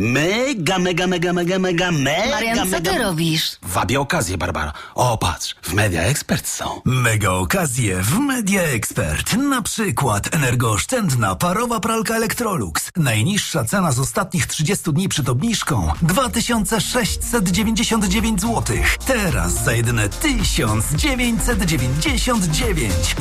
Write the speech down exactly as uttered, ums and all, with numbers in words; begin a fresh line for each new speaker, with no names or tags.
Mega, mega, mega, mega, mega, mega,
Marian, co
mega...
ty robisz?
Wabię okazję, Barbara. O, patrz, w Media Expert są.
Mega okazje w Media Expert. Na przykład energooszczędna parowa pralka Electrolux. Najniższa cena z ostatnich trzydziestu dni przed obniżką dwa tysiące sześćset dziewięćdziesiąt dziewięć złotych. Teraz za jedyne tysiąc dziewięćset dziewięćdziesiąt dziewięć.